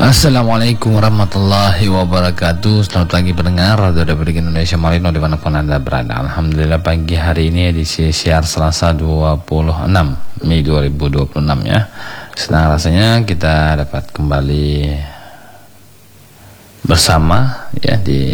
Assalamualaikum warahmatullahi wabarakatuh. Selamat pagi pendengar Radio Republik Indonesia Marino dimanapun Anda berada. Alhamdulillah pagi hari ini edisi siar Selasa 26 Mei 2026 ya. Senang rasanya kita dapat kembali bersama ya di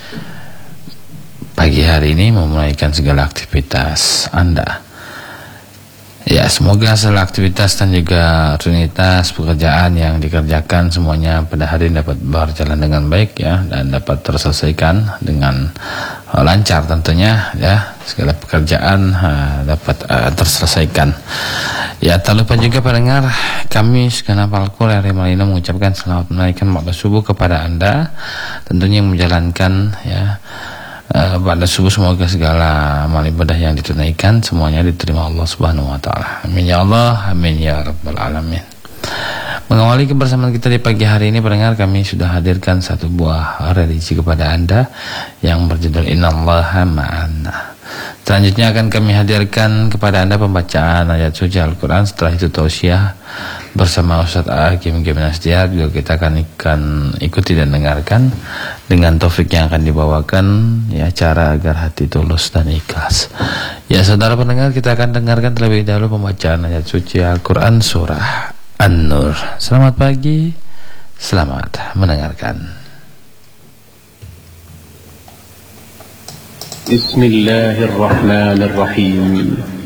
pagi hari ini memulaikan segala aktivitas Anda. Ya, semoga segala aktivitas dan juga rutinitas pekerjaan yang dikerjakan semuanya pada hari ini dapat berjalan dengan baik ya, dan dapat terselesaikan dengan lancar tentunya ya. Segala pekerjaan dapat terselesaikan. Ya, tak lupa juga pendengar, kami segenap Al-Qur RRI Marino mengucapkan selamat menunaikan waktu subuh kepada Anda, tentunya yang menjalankan ya pada subuh. Semoga segala amal ibadah yang ditunaikan semuanya diterima Allah Subhanahu wa taala. Amin ya Allah, amin ya rabbal alamin. Mengawali kebersamaan kita di pagi hari ini pendengar, kami sudah hadirkan satu buah religi kepada Anda yang berjudul Innallaha ma'ana. Selanjutnya akan kami hadirkan kepada Anda pembacaan ayat suci Al-Quran. Setelah itu tausiah bersama Ustaz Hakim Gimnastiar juga kita akan ikuti dan dengarkan dengan taufik yang akan dibawakan ya, cara agar hati tulus dan ikhlas. Ya saudara pendengar, kita akan dengarkan terlebih dahulu pembacaan ayat suci Al-Quran surah An-Nur. Selamat pagi, selamat mendengarkan. Bismillahirrahmanirrahim.